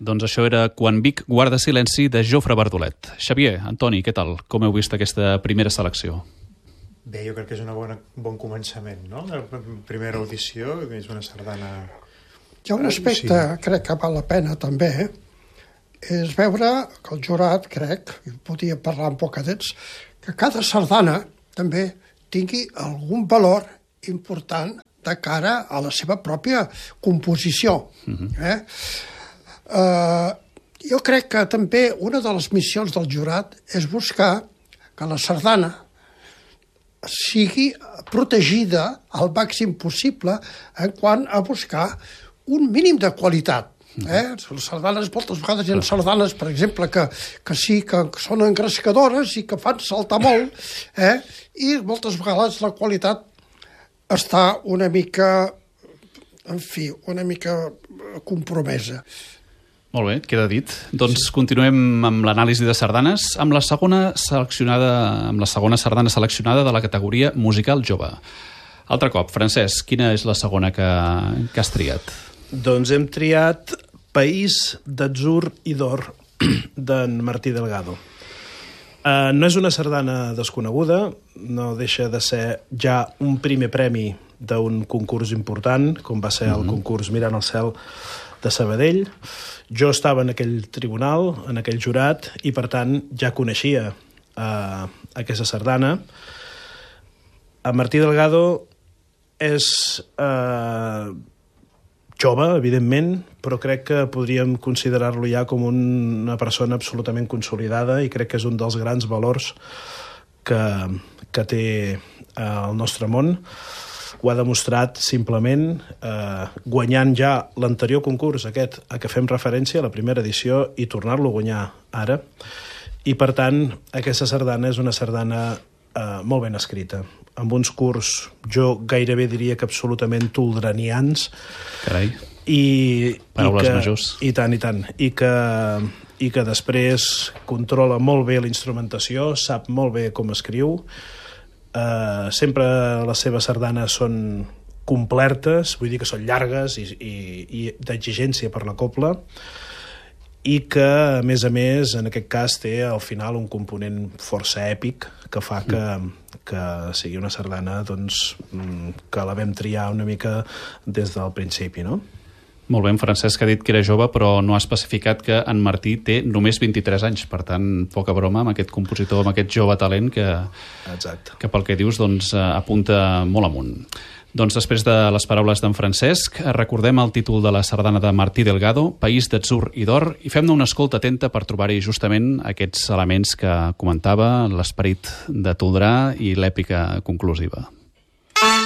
Doncs això era Quan Vic guarda silenci de Jofre Bardolet. Xavier, Antoni, què tal? Com heu vist aquesta primera selecció? Bé, jo crec que és un bon començament, no? La primera audició és una sardana... Hi ha un aspecte, crec que val la pena també, és veure que el jurat, crec, i podia parlar amb poc cadets, que cada sardana també tingui algun valor important de cara a la seva pròpia composició. Jo crec que també una de les missions del jurat és buscar que la sardana sigui protegida al màxim possible en quant a buscar un mínim de qualitat. Les sardanes, moltes vegades hi ha sardanes, per exemple, que sí que són engrescadores i que fan saltar molt, i moltes vegades la qualitat està una mica, en fi, una mica compromesa. Molt bé, queda dit. Doncs continuem amb l'anàlisi de sardanes, amb la segona sardana seleccionada de la categoria musical jove. Altre cop, Francesc, quina és la segona que has triat? Doncs hem triat País d'Atzur i d'Or, d'en Martí Delgado. No és una sardana desconeguda, no deixa de ser ja un primer premi d'un concurs important, com va ser el concurs Mirant al cel de Sabadell. Jo estava en aquell tribunal, en aquell jurat, i per tant ja coneixia aquesta sardana. Martí Delgado és jove, evidentment, però crec que podríem considerar-lo ja com una persona absolutament consolidada i crec que és un dels grans valors que té el nostre món. Ho ha demostrat simplement guanyant ja l'anterior concurs, aquest a què fem referència, la primera edició, i tornar-lo a guanyar ara. I, per tant, aquesta sardana és una sardana molt ben escrita, amb uns curs, jo gairebé diria que absolutament toldranians. Carai, paraules majors. I tant. I que després controla molt bé la instrumentació, sap molt bé com escriu. Sempre les seves sardanes són complertes, vull dir que són llargues i d'exigència per la cobla, i que, a més, en aquest cas té al final un component força èpic que fa que sigui una sardana doncs, que la vam triar una mica des del principi, no? Molt bé, en Francesc ha dit que era jove, però no ha especificat que en Martí té només 23 anys. Per tant, poca broma amb aquest compositor, amb aquest jove talent que pel que dius doncs, apunta molt amunt. Doncs després de les paraules d'en Francesc, recordem el títol de la sardana de Martí Delgado, País d'Atzur i d'Or, i fem-ne una escolta atenta per trobar-hi justament aquests elements que comentava, l'esperit de toldrà i l'èpica conclusiva.